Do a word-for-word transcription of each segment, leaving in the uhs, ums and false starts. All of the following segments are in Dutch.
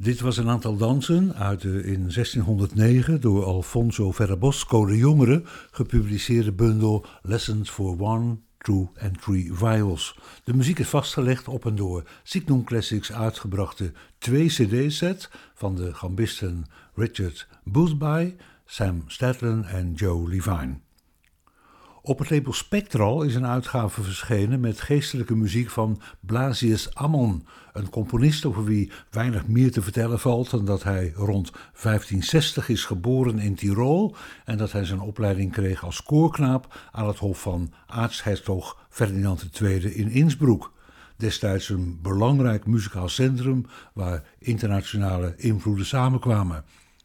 Dit was een aantal dansen uit de in zestienhonderdnegen door Alfonso Ferrabosco de Jongere gepubliceerde bundel Lessons for One, Two and Three Viols. De muziek is vastgelegd op een door Signum Classics uitgebrachte twee cd-set van de gambisten Richard Boothby, Sam Stadlen en Joe Levine. Op het label Spectral is een uitgave verschenen met geestelijke muziek van Blasius Ammon, een componist over wie weinig meer te vertellen valt dan dat hij rond vijftienzestig is geboren in Tirol en dat hij zijn opleiding kreeg als koorknaap aan het hof van aartshertog Ferdinand de Tweede in Innsbruck. Destijds een belangrijk muzikaal centrum waar internationale invloeden samenkwamen.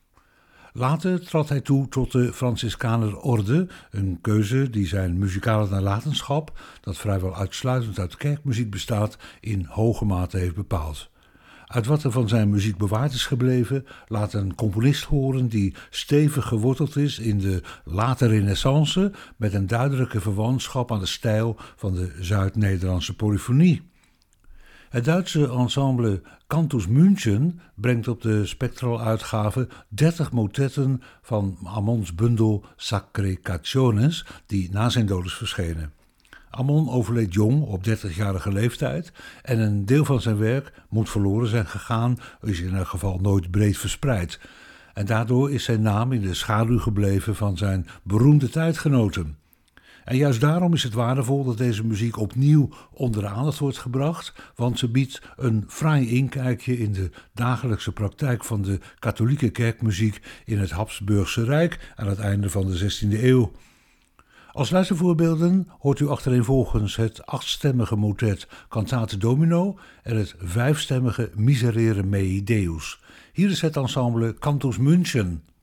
Later trad hij toe tot de Franciscanerorde, een keuze die zijn muzikale nalatenschap, dat vrijwel uitsluitend uit kerkmuziek bestaat, in hoge mate heeft bepaald. Uit wat er van zijn muziek bewaard is gebleven, laat een componist horen die stevig geworteld is in de late renaissance, met een duidelijke verwantschap aan de stijl van de Zuid-Nederlandse polyfonie. Het Duitse ensemble Cantus München brengt op de Spectral-uitgave dertig motetten van Ammons bundel Sacre Canciones, die na zijn dood is verschenen. Ammon overleed jong, op dertigjarige leeftijd, en een deel van zijn werk moet verloren zijn gegaan, is in elk geval nooit breed verspreid. En daardoor is zijn naam in de schaduw gebleven van zijn beroemde tijdgenoten. En juist daarom is het waardevol dat deze muziek opnieuw onder de aandacht wordt gebracht, want ze biedt een fraai inkijkje in de dagelijkse praktijk van de katholieke kerkmuziek in het Habsburgse Rijk aan het einde van de zestiende eeuw. Als luistervoorbeelden hoort u achtereenvolgens het achtstemmige motet Cantate Domino en het vijfstemmige Miserere Mei Deus. Hier is het ensemble Cantus München.